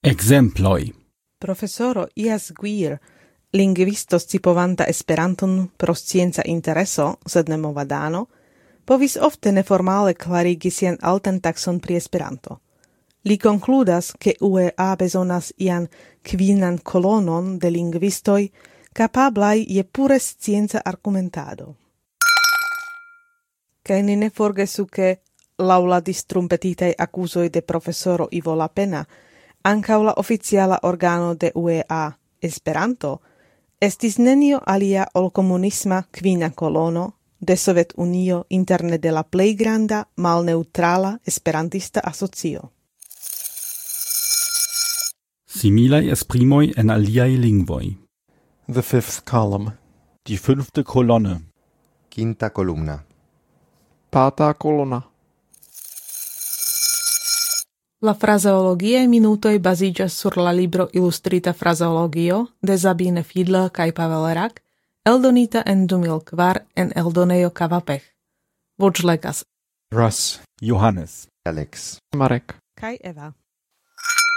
Exemploj. Profesoro Ias Guir, lingvisto scipovanta Esperanton pro scienca intereso, sed ne movadano, povis ofte neformale klarigi sian altan taxon pri Esperanto. Li concludas che UEA bezonas ian kvinan kolonon de lingvistoj capablai je pure scienca argumentado. Kaj ni ne forgesu che laŭ la distrumpetitaj akuzoj de profesoro Ivo Lapena, ankaŭ la oficiala organo de UEA, Esperanto, estis nenio alia ol komunisma kvina kolono de Sovetunio interne de la plej granda malneŭtrala esperantista asocio. Similaj esprimoj en aliaj lingvoj. The fifth column. Die 5. Kolonne. Quinta columna. Pátá kolona. La frazeologiae minutoj baziĝas sur la libro Ilustrita frazeologio de Sabine Fiedler kaj Pavel Rak, eldonita en 2004 en eldonejo Kavapech. Voĉlegas Russ. Johannes. Alex. Marek. kaj Eva.